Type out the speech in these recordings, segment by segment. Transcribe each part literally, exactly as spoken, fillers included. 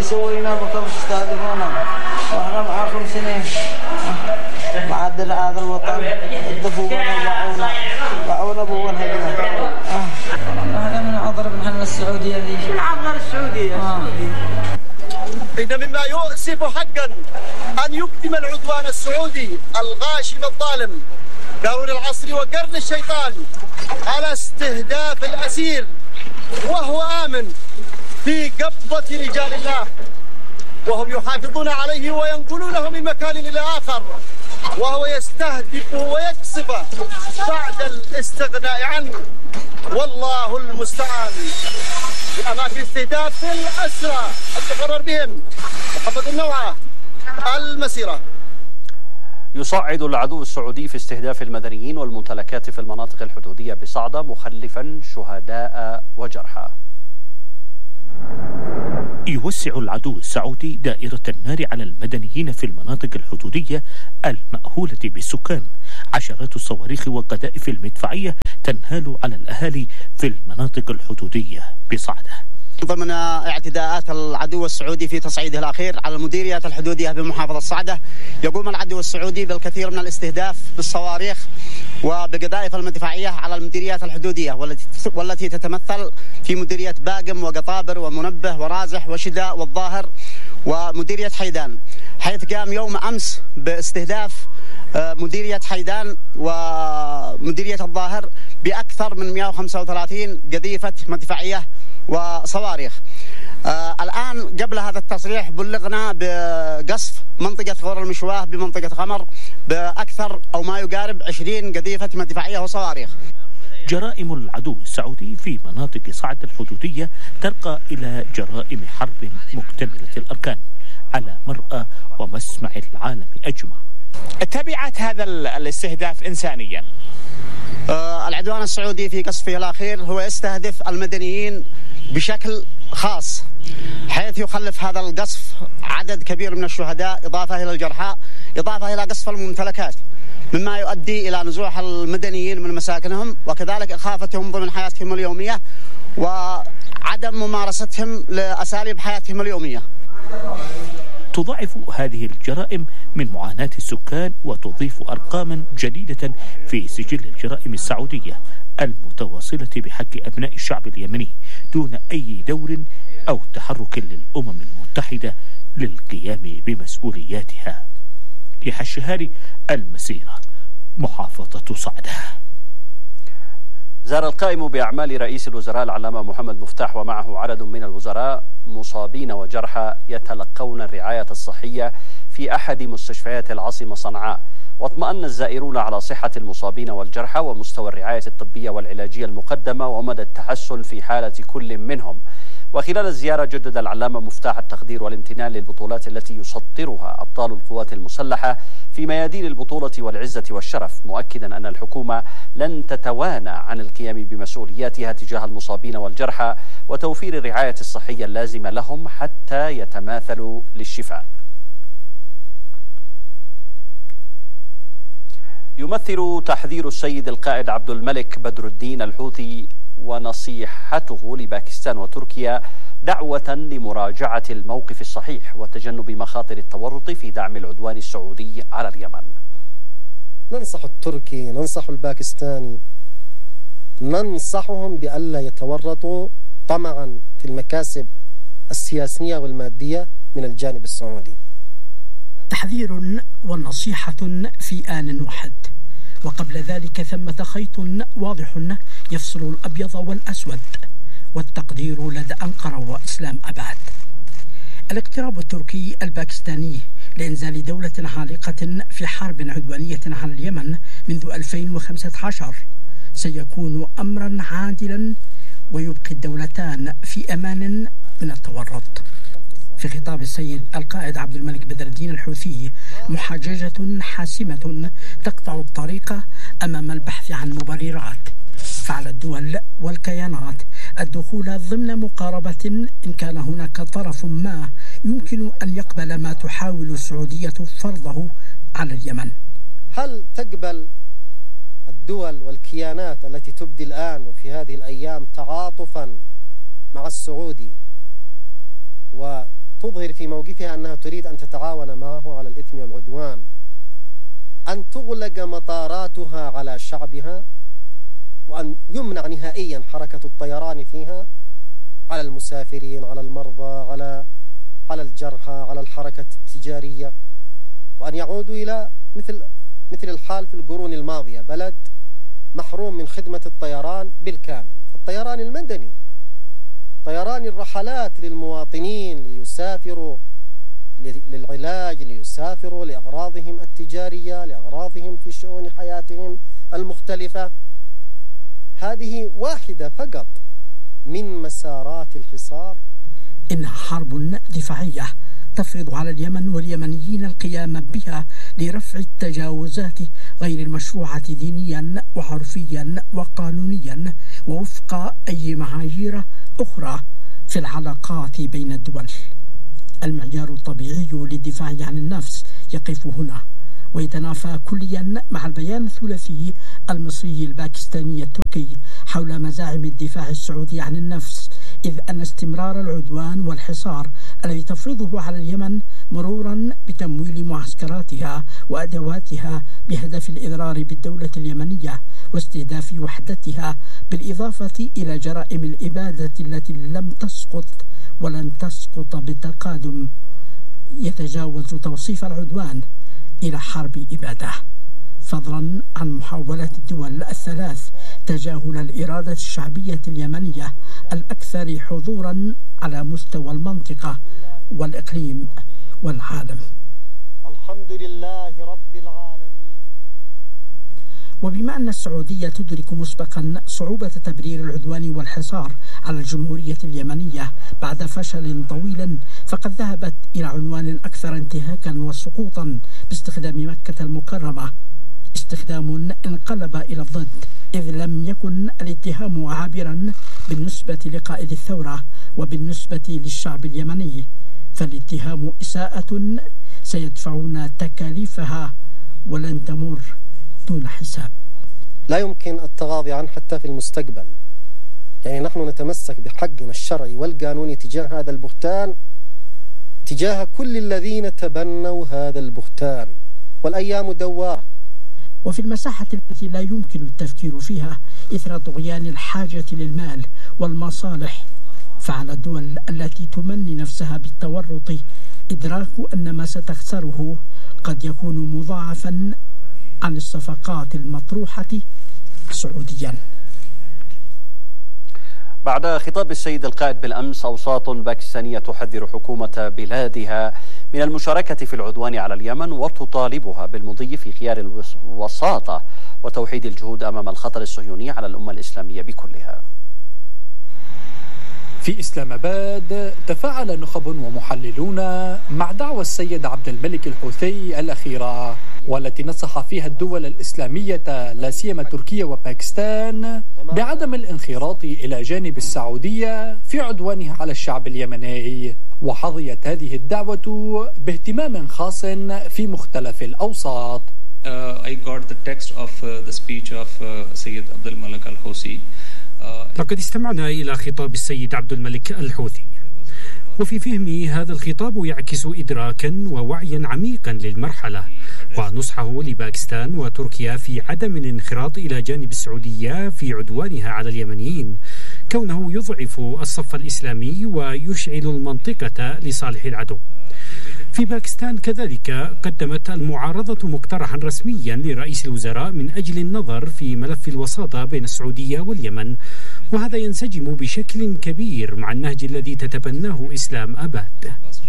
يسوينا بكم تستهدفونا واحنا معاكم سنين معدل هذا الوطن الدفونا وباعونا باعونا بون هجنا هذا من عذر من السعودية ذي من عذر السعودية آه. إن مما يؤسف حقا أن يقدم العدوان السعودي الغاشم الظالم قارون العصر وقرن الشيطان على استهداف الأسير وهو آمن في قبضة رجال الله وهم يحافظون عليه وينقلونه من مكان إلى آخر وهو يستهدف ويقصف بعد الاستغناء عنه والله المستعان. في أماكن استهداف الأسرى التقرر بهم محمد النوعة المسيرة. يصعد العدو السعودي في استهداف المدنيين والممتلكات في المناطق الحدودية بصعدة مخلفا شهداء وجرحى. يوسع العدو السعودي دائرة النار على المدنيين في المناطق الحدودية المأهولة بالسكان. عشرات الصواريخ والقذائف المدفعية تنهال على الأهالي في المناطق الحدودية بصعدة. ضمن اعتداءات العدو السعودي في تصعيده الأخير على المديريات الحدودية بمحافظة صعدة، يقوم العدو السعودي بالكثير من الاستهداف بالصواريخ وبقذائف المدفعية على المديريات الحدودية والتي تتمثل في مديرية باقم وقطابر ومنبه ورازح وشداء والظاهر ومديرية حيدان، حيث قام يوم أمس باستهداف مديرية حيدان ومديرية الظاهر بأكثر من مئة وخمسة وثلاثين قذيفة مدفعية وصواريخ. آه الآن قبل هذا التصريح بلغنا بقصف منطقة غور المشواه بمنطقة غمر بأكثر أو ما يقارب عشرين قذيفة مدفعية وصواريخ. جرائم العدو السعودي في مناطق صعد الحدودية ترقى إلى جرائم حرب مكتملة الأركان على مرأى ومسمع العالم أجمع. تبعت هذا الاستهداف إنسانيا؟ آه العدوان السعودي في قصفه الأخير هو يستهدف المدنيين بشكل خاص، حيث يخلف هذا القصف عدد كبير من الشهداء إضافة إلى الجرحى، إضافة إلى قصف الممتلكات، مما يؤدي إلى نزوح المدنيين من مساكنهم وكذلك إخافتهم ضمن حياتهم اليومية وعدم ممارستهم لأساليب حياتهم اليومية. تضاعف هذه الجرائم من معاناة السكان وتضيف أرقاما جديدة في سجل الجرائم السعودية المتواصلة بحق أبناء الشعب اليمني دون أي دور أو تحرك للأمم المتحدة للقيام بمسؤولياتها. يحيى الشهاري، المسيرة، محافظة صعدة. زار القائم بأعمال رئيس الوزراء العلامة محمد مفتاح ومعه عدد من الوزراء مصابين وجرحى يتلقون الرعاية الصحية في أحد مستشفيات العاصمة صنعاء، واطمأن الزائرون على صحة المصابين والجرحى ومستوى الرعاية الطبية والعلاجية المقدمة ومدى التحسن في حالة كل منهم. وخلال الزيارة جدد العلامة مفتاح التقدير والامتنان للبطولات التي يسطرها أبطال القوات المسلحة في ميادين البطولة والعزة والشرف، مؤكدا أن الحكومة لن تتوانى عن القيام بمسؤولياتها تجاه المصابين والجرحى وتوفير الرعاية الصحية اللازمة لهم حتى يتماثلوا للشفاء. يمثل تحذير السيد القائد عبد الملك بدر الدين الحوثي ونصيحته لباكستان وتركيا دعوة لمراجعة الموقف الصحيح وتجنب مخاطر التورط في دعم العدوان السعودي على اليمن. ننصح التركي، ننصح الباكستاني، ننصحهم بألا يتورطوا طمعا في المكاسب السياسية والمادية من الجانب السعودي. تحذير ونصيحة في آن واحد، وقبل ذلك ثمة خيط واضح يفصل الأبيض والأسود، والتقدير لدى أنقرة وإسلام أباد. الاقتراب التركي الباكستاني لإنزال دولة عالقة في حرب عدوانية على اليمن منذ ألفين وخمسة عشر سيكون أمرا عادلا ويبقي الدولتان في أمان من التورط. في خطاب السيد القائد عبد الملك بدر الدين الحوثي محاججة حاسمة تقطع الطريق أمام البحث عن مبررات، فعلى الدول والكيانات الدخول ضمن مقاربة إن كان هناك طرف ما يمكن أن يقبل ما تحاول السعودية فرضه على اليمن. هل تقبل الدول والكيانات التي تبدي الآن وفي هذه الأيام تعاطفا مع السعودي و تظهر في موقفها أنها تريد أن تتعاون معه على الإثم والعدوان، أن تغلق مطاراتها على شعبها، وأن يمنع نهائيا حركة الطيران فيها على المسافرين، على المرضى، على على الجرحى، على الحركة التجارية، وأن يعودوا إلى مثل مثل الحال في القرون الماضية، بلد محروم من خدمة الطيران بالكامل، الطيران المدني، طيران الرحلات للمواطنين ليسافروا للعلاج، ليسافروا لأغراضهم التجارية، لأغراضهم في شؤون حياتهم المختلفة. هذه واحدة فقط من مسارات الحصار. إنها حرب دفاعية تفرض على اليمن واليمنيين القيام بها لرفع التجاوزات غير المشروعة دينيا وعرفيا وقانونيا ووفق أي معايير أخرى في العلاقات بين الدول. المعيار الطبيعي للدفاع عن النفس يقف هنا ويتنافى كليا مع البيان الثلاثي المصري الباكستاني التركي حول مزاعم الدفاع السعودي عن النفس، إذ أن استمرار العدوان والحصار الذي تفرضه على اليمن مرورا بتمويل معسكراتها وأدواتها بهدف الإضرار بالدولة اليمنية واستهداف وحدتها، بالإضافة إلى جرائم الإبادة التي لم تسقط ولن تسقط بالتقادم، يتجاوز توصيف العدوان إلى حرب إبادة، فضلا عن محاولة الدول الثلاث تجاهل الإرادة الشعبية اليمنية الأكثر حضورا على مستوى المنطقة والإقليم والعالم. الحمد لله رب العالمين. وبما أن السعودية تدرك مسبقا صعوبة تبرير العدوان والحصار على الجمهورية اليمنية بعد فشل طويل، فقد ذهبت إلى عنوان أكثر انتهاكا وسقوطا باستخدام مكة المكرمة، استخدام انقلب إلى الضد، إذ لم يكن الاتهام عابرا بالنسبة لقائد الثورة وبالنسبة للشعب اليمني، فالاتهام إساءة سيدفعون تكاليفها ولن تمر دون حساب. لا يمكن التغاضي عنه حتى في المستقبل. يعني نحن نتمسك بحقنا الشرعي والقانوني تجاه هذا البهتان، تجاه كل الذين تبنوا هذا البهتان، والأيام دوارة. وفي المساحة التي لا يمكن التفكير فيها إثر طغيان الحاجة للمال والمصالح، فعلى الدول التي تمني نفسها بالتورط إدراك أن ما ستخسره قد يكون مضاعفا عن الصفقات المطروحة سعوديا. بعد خطاب السيد القائد بالأمس، أوساط باكستانية تحذر حكومة بلادها من المشاركة في العدوان على اليمن وتطالبها بالمضي في خيار الوساطة وتوحيد الجهود أمام الخطر الصهيوني على الأمة الإسلامية بكلها. في إسلام آباد تفاعل نخب ومحللون مع دعوى السيد عبد الملك الحوثي الأخيرة، والتي نصح فيها الدول الإسلامية لا سيما تركيا وباكستان بعدم الانخراط إلى جانب السعودية في عدوانها على الشعب اليمني. وحظيت هذه الدعوة باهتمام خاص في مختلف الأوساط. Uh, I got the text of uh, the speech of uh, Sayyid Abdul Malik al-Houthi. لقد استمعنا إلى خطاب السيد عبد الملك الحوثي، وفي فهمي هذا الخطاب يعكس إدراكا ووعيا عميقا للمرحلة ونصحه لباكستان وتركيا في عدم الانخراط إلى جانب السعودية في عدوانها على اليمنيين، كونه يضعف الصف الإسلامي ويشعل المنطقة لصالح العدو. في باكستان كذلك قدمت المعارضة مقترحا رسميا لرئيس الوزراء من أجل النظر في ملف الوساطة بين السعودية واليمن، وهذا ينسجم بشكل كبير مع النهج الذي تتبناه إسلام آباد.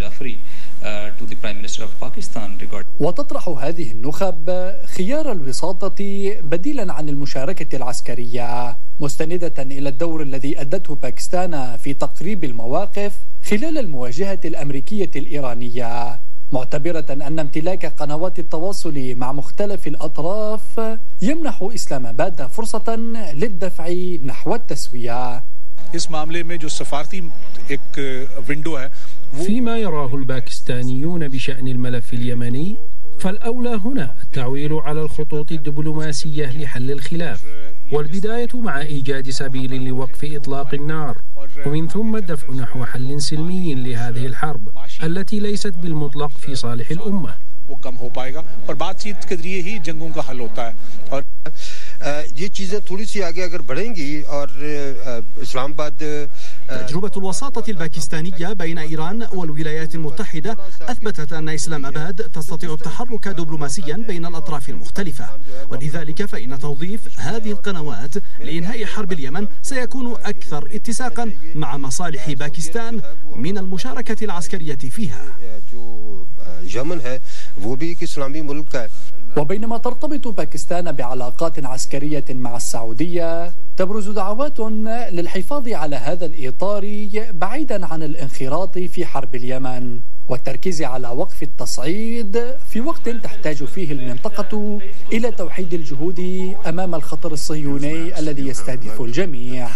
وتطرح هذه النخب خيار الوساطة بديلا عن المشاركة العسكرية، مستندة إلى الدور الذي أدته باكستان في تقريب المواقف خلال المواجهة الأمريكية الإيرانية، معتبرة أن امتلاك قنوات التواصل مع مختلف الأطراف يمنح إسلام آباد فرصة للدفع نحو التسوية. فيما يراه الباكستانيون بشأن الملف اليمني، فالأولى هنا التعويل على الخطوط الدبلوماسية لحل الخلاف، والبداية مع إيجاد سبيل لوقف إطلاق النار، ومن ثم الدفع نحو حل سلمي لهذه الحرب، التي ليست بالمطلق في صالح الأمة. تجربة الوساطة الباكستانية بين إيران والولايات المتحدة أثبتت أن إسلام آباد تستطيع التحرك دبلوماسيا بين الأطراف المختلفة، ولذلك فإن توظيف هذه القنوات لإنهاء حرب اليمن سيكون أكثر اتساقا مع مصالح باكستان من المشاركة العسكرية فيها. وبينما ترتبط باكستان بعلاقات عسكرية مع السعودية، تبرز دعوات للحفاظ على هذا الإطار بعيدا عن الانخراط في حرب اليمن والتركيز على وقف التصعيد في وقت تحتاج فيه المنطقة إلى توحيد الجهود أمام الخطر الصهيوني الذي يستهدف الجميع.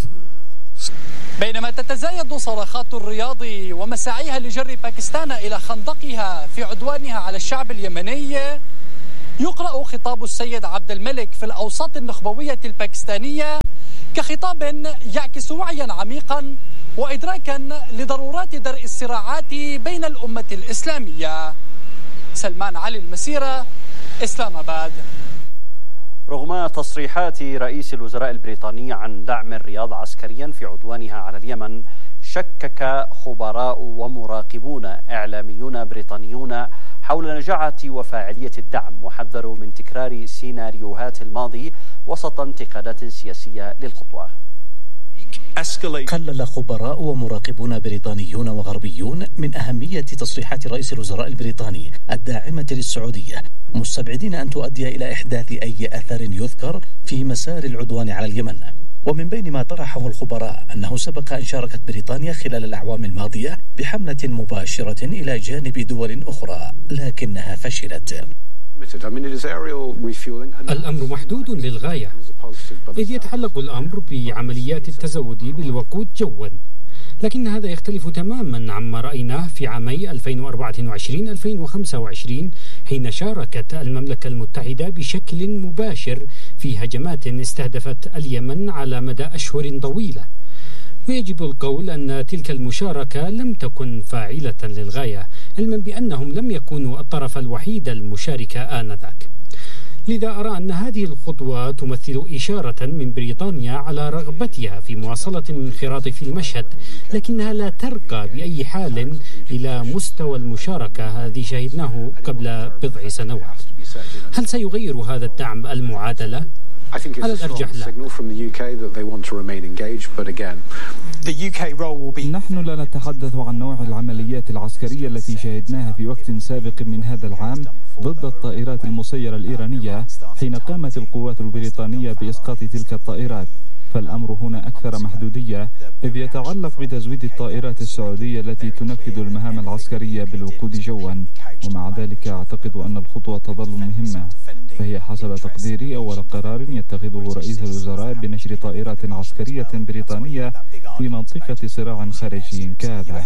بينما تتزايد صراخات الرياض ومساعيها لجر باكستان إلى خندقها في عدوانها على الشعب اليمني، يقرأ خطاب السيد عبد الملك في الأوساط النخبوية الباكستانية كخطاب يعكس وعيا عميقا وإدراكا لضرورات درء الصراعات بين الأمة الإسلامية. سلمان علي، المسيرة، إسلام آباد. رغم تصريحات رئيس الوزراء البريطاني عن دعم الرياض عسكريا في عدوانها على اليمن، شكك خبراء ومراقبون إعلاميون بريطانيون حول نجاعة وفاعلية الدعم، وحذروا من تكرار سيناريوهات الماضي وسط انتقادات سياسية للخطوة. قلل خبراء ومراقبون بريطانيون وغربيون من أهمية تصريحات رئيس الوزراء البريطاني الداعمة للسعودية، مستبعدين أن تؤدي إلى إحداث أي أثر يذكر في مسار العدوان على اليمن. ومن بين ما طرحه الخبراء أنه سبق أن شاركت بريطانيا خلال الأعوام الماضية بحملة مباشرة إلى جانب دول أخرى لكنها فشلت. الأمر محدود للغاية، إذ يتعلق الأمر بعمليات التزود بالوقود جوا، لكن هذا يختلف تماما عما رأيناه في عامي ألفين وأربعة وعشرين ألفين وخمسة وعشرين حين شاركت المملكة المتحدة بشكل مباشر في هجمات استهدفت اليمن على مدى أشهر طويلة. ويجب القول أن تلك المشاركة لم تكن فاعلة للغاية، علما بأنهم لم يكونوا الطرف الوحيد المشارك آنذاك. لذا أرى أن هذه الخطوة تمثل إشارة من بريطانيا على رغبتها في مواصلة الانخراط في المشهد، لكنها لا ترقى بأي حال إلى مستوى المشاركة الذي شهدناه قبل بضع سنوات. هل سيغير هذا الدعم المعادلة؟ على الأرجح لا. نحن لا نتحدث عن نوع العمليات العسكرية التي شهدناها في وقت سابق من هذا العام ضد الطائرات المسيرة الإيرانية حين قامت القوات البريطانية بإسقاط تلك الطائرات، فالأمر هنا أكثر محدودية إذ يتعلق بتزويد الطائرات السعودية التي تنفذ المهام العسكرية بالوقود جوا. ومع ذلك أعتقد أن الخطوة تظل مهمة، فهي حسب تقديري أول قرار يتخذه رئيس الوزراء بنشر طائرات عسكرية بريطانية في منطقة صراع خارجي كهذا.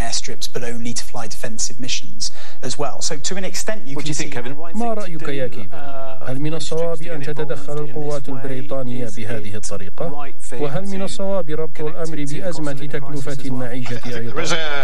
ما رأيك يا كيفن؟ هل من الصواب أن تتدخل القوات البريطانية بهذه الطريقة؟ وهل من الصواب ربط الأمر بأزمة تكلفة المعيشة أيضا؟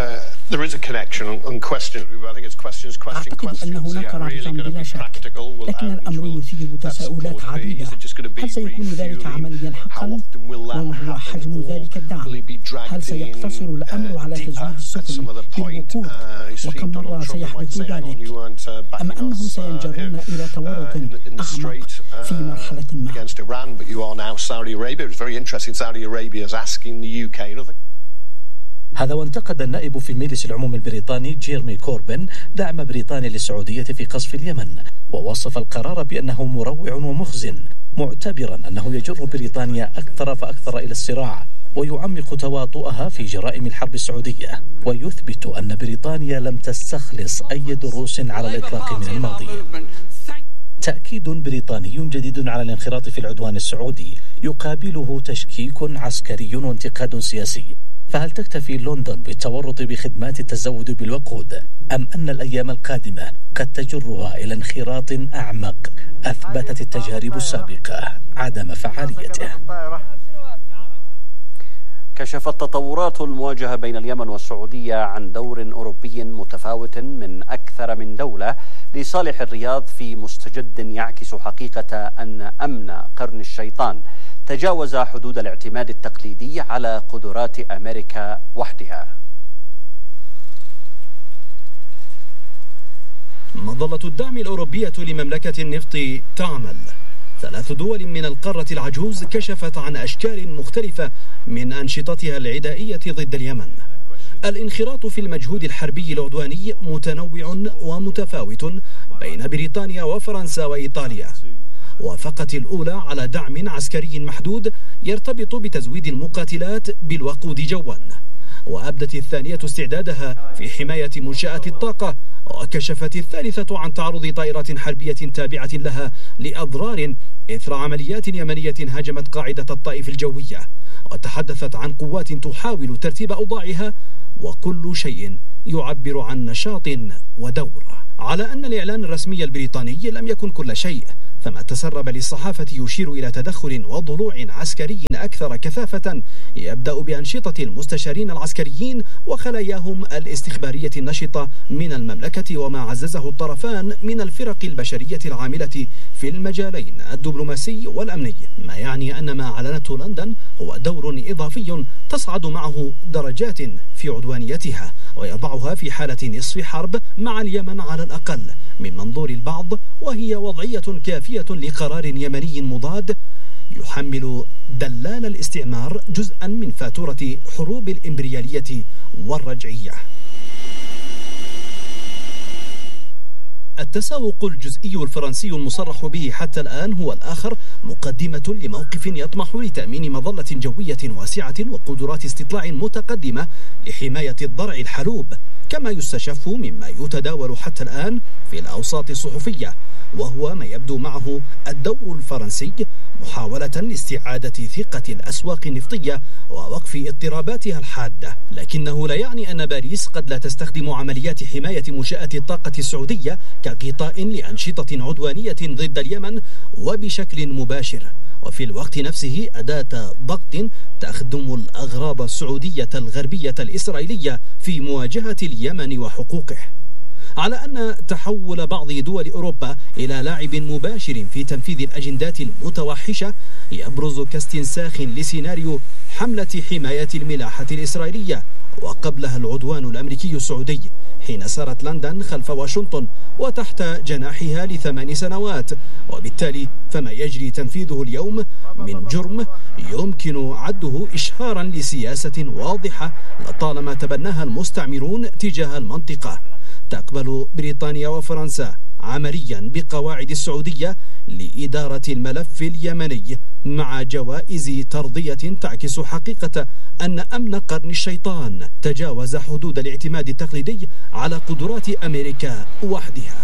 أعتقد أن هناك رابطا بلا شك، لكن الأمر يثير تساؤلات عديدة. هل سيكون ذلك عمليا حقا؟ وما هو حجم ذلك الدعم؟ هل سيقتصر الأمر على تزويد السفن بالوقود؟ وكم مرة سيحدث ذلك؟ أم أنهم سينجرون إلى تورط أعمق في مرحلة ما؟ هذا وانتقد النائب في مجلس العموم البريطاني جيرمي كوربن دعم بريطانيا للسعودية في قصف اليمن، ووصف القرار بأنه مروع ومخزن، معتبرا أنه يجر بريطانيا أكثر فأكثر إلى الصراع ويعمق تواطؤها في جرائم الحرب السعودية، ويثبت أن بريطانيا لم تستخلص أي دروس على الإطلاق من الماضي. تأكيد بريطاني جديد على الانخراط في العدوان السعودي يقابله تشكيك عسكري وانتقاد سياسي. فهل تكتفي لندن بالتورط بخدمات التزود بالوقود، أم أن الأيام القادمة قد تجرها إلى انخراط أعمق أثبتت التجارب السابقة عدم فعاليته؟ كشفت تطورات المواجهة بين اليمن والسعودية عن دور أوروبي متفاوت من أكثر من دولة لصالح الرياض في مستجد يعكس حقيقة أن أمن قرن الشيطان تجاوز حدود الاعتماد التقليدي على قدرات أمريكا وحدها. مظلة الدعم الأوروبية لمملكة النفط تعمل. ثلاث دول من القارة العجوز كشفت عن أشكال مختلفة من أنشطتها العدائية ضد اليمن. الانخراط في المجهود الحربي العدواني متنوع ومتفاوت بين بريطانيا وفرنسا وإيطاليا. وافقت الأولى على دعم عسكري محدود يرتبط بتزويد المقاتلات بالوقود جوا، وأبدت الثانية استعدادها في حماية منشآت الطاقة، وكشفت الثالثة عن تعرض طائرات حربية تابعة لها لأضرار إثر عمليات يمنية هاجمت قاعدة الطائف الجوية، وتحدثت عن قوات تحاول ترتيب أوضاعها، وكل شيء يعبر عن نشاط ودور. على أن الإعلان الرسمي البريطاني لم يكن كل شيء، فما تسرب للصحافة يشير إلى تدخل وضلوع عسكري أكثر كثافة يبدأ بأنشطة المستشارين العسكريين وخلاياهم الاستخبارية النشطة من المملكة، وما عززه الطرفان من الفرق البشرية العاملة في المجالين الدبلوماسي والأمني، ما يعني أن ما أعلنته لندن هو دور إضافي تصعد معه درجات في عدوانيتها، ويضعها في حالة نصف حرب مع اليمن على الأقل من منظور البعض، وهي وضعية كافية لقرار يمني مضاد يحمل دلال الاستعمار جزءا من فاتورة حروب الإمبريالية والرجعية. التساوق الجزئي الفرنسي المصرح به حتى الآن هو الآخر مقدمة لموقف يطمح لتأمين مظلة جوية واسعة وقدرات استطلاع متقدمة لحماية الضرع الحلوب، كما يستشف مما يتداول حتى الآن في الأوساط الصحفية، وهو ما يبدو معه الدور الفرنسي محاولة لاستعادة ثقة الأسواق النفطية ووقف اضطراباتها الحادة، لكنه لا يعني أن باريس قد لا تستخدم عمليات حماية منشآت الطاقة السعودية كغطاء لأنشطة عدوانية ضد اليمن وبشكل مباشر، وفي الوقت نفسه أداة ضغط تخدم الأغراب السعودية الغربية الإسرائيلية في مواجهة اليمن وحقوقه. على أن تحول بعض دول أوروبا إلى لاعب مباشر في تنفيذ الأجندات المتوحشة يبرز كاستنساخ لسيناريو حملة حماية الملاحة الإسرائيلية، وقبلها العدوان الأمريكي السعودي حين سارت لندن خلف واشنطن وتحت جناحها لثمان سنوات، وبالتالي فما يجري تنفيذه اليوم من جرم يمكن عده إشهارا لسياسة واضحة لطالما تبناها المستعمرون تجاه المنطقة. تقبل بريطانيا وفرنسا عمليا بقواعد السعودية لإدارة الملف اليمني مع جوائز ترضية تعكس حقيقة أن أمن قرن الشيطان تجاوز حدود الاعتماد التقليدي على قدرات أمريكا وحدها.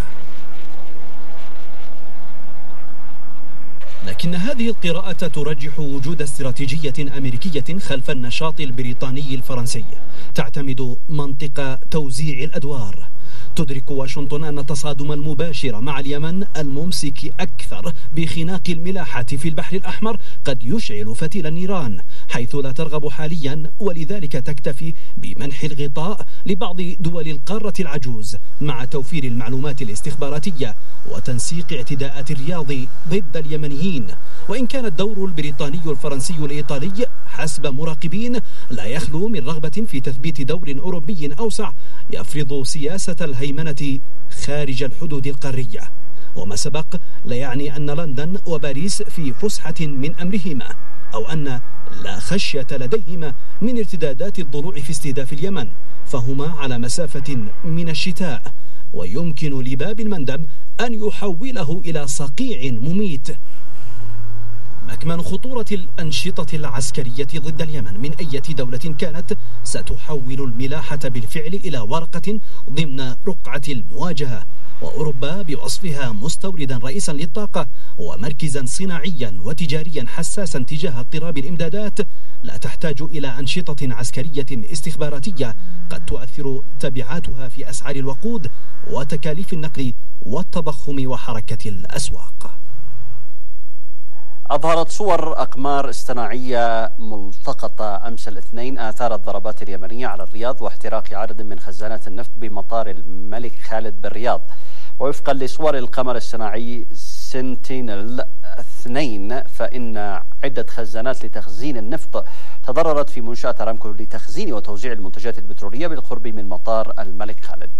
لكن هذه القراءة ترجح وجود استراتيجية أمريكية خلف النشاط البريطاني الفرنسي تعتمد منطق توزيع الأدوار. تدرك واشنطن أن التصادم المباشر مع اليمن الممسك أكثر بخناق الملاحة في البحر الأحمر قد يشعل فتيل النيران، حيث لا ترغب حاليا ولذلك تكتفي بمنح الغطاء لبعض دول القارة العجوز مع توفير المعلومات الاستخباراتية وتنسيق اعتداءات الرياض ضد اليمنيين. وإن كان الدور البريطاني الفرنسي الإيطالي حسب مراقبين لا يخلو من رغبة في تثبيت دور أوروبي أوسع يفرض سياسة الهيمنة خارج الحدود القارية. وما سبق لا يعني أن لندن وباريس في فسحة من أمرهما، أو أن لا خشية لديهما من ارتدادات الضلوع في استهداف اليمن، فهما على مسافة من الشتاء، ويمكن لباب المندب أن يحوله إلى صقيع مميت. مكمن خطورة الأنشطة العسكرية ضد اليمن من أي دولة كانت ستحول الملاحة بالفعل إلى ورقة ضمن رقعة المواجهة، وأوروبا بوصفها مستوردا رئيسا للطاقة ومركزا صناعيا وتجاريا حساسا تجاه اضطراب الإمدادات لا تحتاج إلى أنشطة عسكرية استخباراتية قد تؤثر تبعاتها في أسعار الوقود وتكاليف النقل والتضخم وحركة الأسواق. أظهرت صور أقمار اصطناعية ملتقطة أمس الاثنين آثار الضربات اليمنية على الرياض واحتراق عدد من خزانات النفط بمطار الملك خالد بالرياض. ووفقا لصور القمر الصناعي سنتينل اثنين فإن عدة خزانات لتخزين النفط تضررت في منشأة أرامكو لتخزين وتوزيع المنتجات البترولية بالقرب من مطار الملك خالد.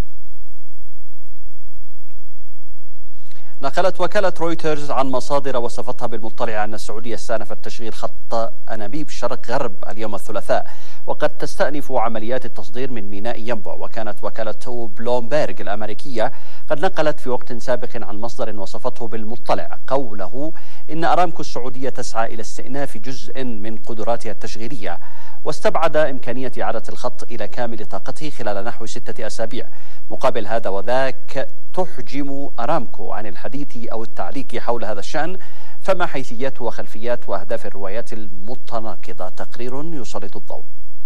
نقلت وكالة رويترز عن مصادر وصفتها بالمطلع أن السعودية استأنفت تشغيل خط أنابيب شرق غرب اليوم الثلاثاء، وقد تستأنف عمليات التصدير من ميناء ينبع. وكانت وكالة بلومبيرغ الأمريكية قد نقلت في وقت سابق عن مصدر وصفته بالمطلع قوله إن أرامكو السعودية تسعى إلى استئناف جزء من قدراتها التشغيلية، واستبعد إمكانية إعادة الخط إلى كامل طاقته خلال نحو ستة أسابيع. مقابل هذا وذاك تحجم أرامكو عن الحديث أو التعليق حول هذا الشأن، فما حيثيات وخلفيات وأهداف الروايات المتناقضة؟ تقرير يسلط الضوء.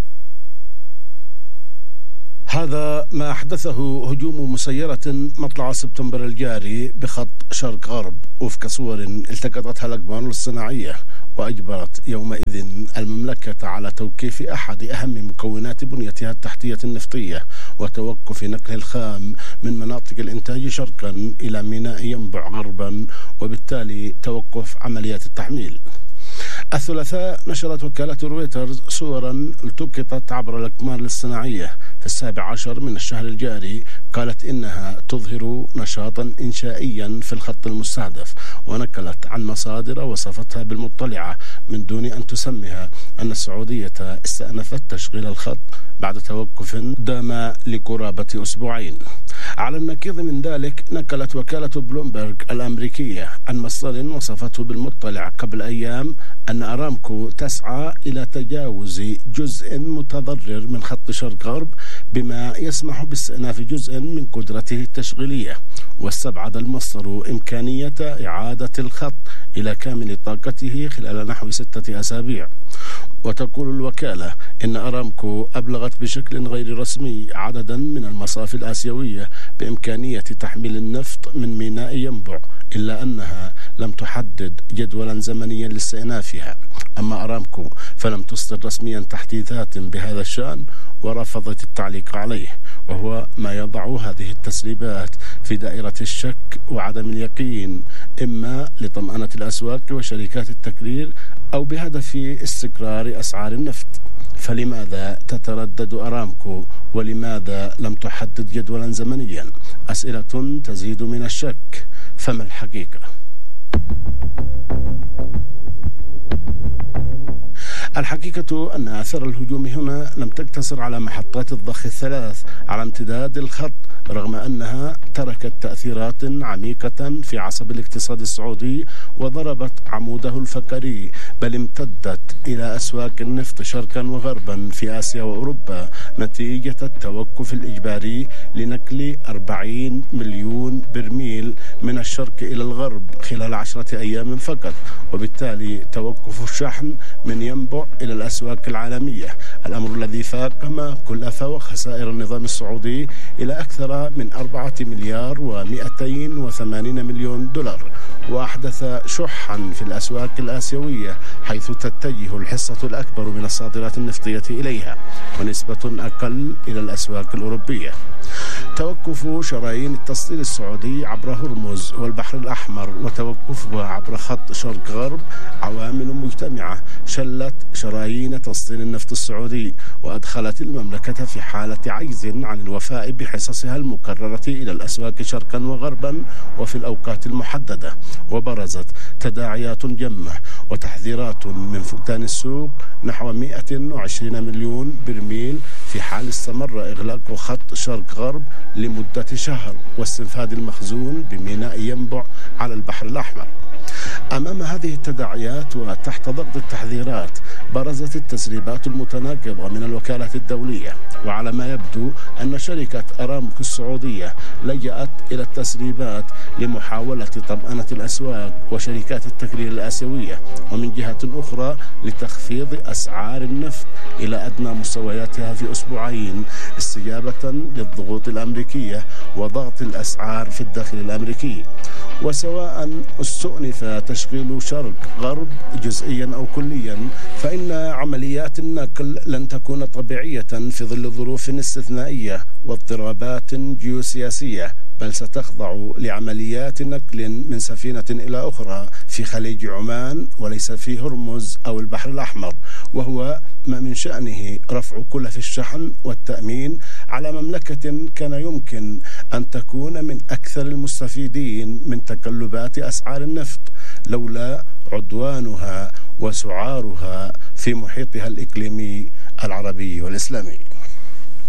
هذا ما أحدثه هجوم مسيرة مطلع سبتمبر الجاري بخط شرق غرب وفق صور التقطتها الأقمار الصناعية، وأجبرت يومئذ المملكة على توقيف أحد أهم مكونات بنيتها التحتية النفطية وتوقف نقل الخام من مناطق الإنتاج شرقا إلى ميناء ينبع غربا، وبالتالي توقف عمليات التحميل. الثلاثاء نشرت وكالة رويترز صورا التقطت عبر الأقمار الصناعية في السابع عشر من الشهر الجاري، قالت إنها تظهر نشاطا إنشائيا في الخط المستهدف، ونقلت عن مصادر وصفتها بالمطلعة من دون أن تسميها أن السعودية استأنفت تشغيل الخط بعد توقف دام لقرابة أسبوعين. على النقيض من ذلك نقلت وكالة بلومبيرغ الأمريكية عن مصدر وصفته بالمطلع قبل أيام أن أرامكو تسعى إلى تجاوز جزء متضرر من خط شرق غرب بما يسمح باستئناف جزء من قدرته التشغيلية، واستبعد المصدر إمكانية إعادة الخط إلى كامل طاقته خلال نحو ستة أسابيع. وتقول الوكالة إن أرامكو أبلغت بشكل غير رسمي عددا من المصافي الآسيوية بإمكانية تحميل النفط من ميناء ينبع، إلا أنها لم تحدد جدولا زمنيا لاستئنافها. أما أرامكو فلم تصدر رسميا تحديثات بهذا الشأن ورفضت التعليق عليه، وهو ما يضع هذه التسريبات في دائرة الشك وعدم اليقين، إما لطمأنة الأسواق وشركات التكرير أو بهدف استقرار أسعار النفط. فلماذا تتردد أرامكو ولماذا لم تحدد جدولا زمنيا؟ أسئلة تزيد من الشك، فما الحقيقة؟ الحقيقة أن آثار الهجوم هنا لم تقتصر على محطات الضخ الثلاث على امتداد الخط، رغم أنها تركت تأثيرات عميقة في عصب الاقتصاد السعودي وضربت عموده الفقري، بل امتدت إلى أسواق النفط شرقا وغربا في آسيا وأوروبا نتيجة التوقف الإجباري لنقل أربعين مليون برميل من الشرق إلى الغرب خلال عشرة أيام فقط، وبالتالي توقف الشحن من ينبع إلى الأسواق العالمية، الأمر الذي فاقم كلفة وخسائر النظام السعودي إلى أكثر من أربعة مليار ومئتين وثمانين مليون دولار، وأحدث شحا في الأسواق الآسيوية حيث تتجه الحصة الأكبر من الصادرات النفطية إليها ونسبة أقل إلى الأسواق الأوروبية. توقف شرايين التصدير السعودي عبر هرمز والبحر الأحمر وتوقفها عبر خط شرق غرب عوامل مجتمعة شلت شرايين تصدير النفط السعودي وأدخلت المملكة في حالة عجز عن الوفاء بحصصها المكررة إلى الأسواق شرقا وغربا وفي الأوقات المحددة، وبرزت تداعيات جمة وتحذيرات من فقدان السوق نحو مئة وعشرين مليون برميل في حال استمر إغلاق خط شرق غرب لمدة شهر واستنفاد المخزون بميناء ينبع على البحر الأحمر. أمام هذه التداعيات وتحت ضغط التحذيرات برزت التسريبات المتناقضة من الوكالة الدولية، وعلى ما يبدو أن شركة أرامكو السعودية لجأت إلى التسريبات لمحاولة طمأنة الأسواق وشركات التكرير الآسيوية، ومن جهة أخرى لتخفيض أسعار النفط إلى أدنى مستوياتها في أسبوعين استجابة للضغوط الأمريكية وضغط الأسعار في الداخل الأمريكي. وسواء استؤنف تشغيل شرق غرب جزئيا أو كليا، فإن عمليات النقل لن تكون طبيعية في ظل ظروف استثنائية واضطرابات جيوسياسية، بل ستخضع لعمليات نقل من سفينة إلى أخرى في خليج عمان وليس في هرمز أو البحر الأحمر، وهو ما من شأنه رفع كلف الشحن والتأمين على مملكة كان يمكن أن تكون من أكثر المستفيدين من تقلبات أسعار النفط لولا عدوانها وسعارها في محيطها الإقليمي العربي والإسلامي.